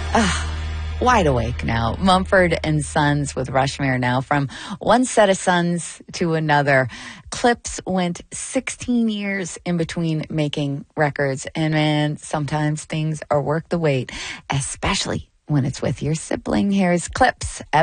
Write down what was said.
Wide awake now. Mumford and Sons with Rushmere now. From one set of sons to another. Clips went 16 years in between making records. And man, sometimes things are worth the wait, especially when it's with your sibling. Here's Clips.